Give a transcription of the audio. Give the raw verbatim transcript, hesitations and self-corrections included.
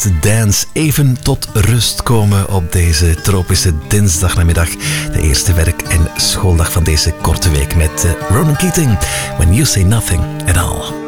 Let's Dance. Even tot rust komen op deze tropische dinsdagnamiddag. De eerste werk- en schooldag van deze korte week met Ronan Keating. When you say nothing at all.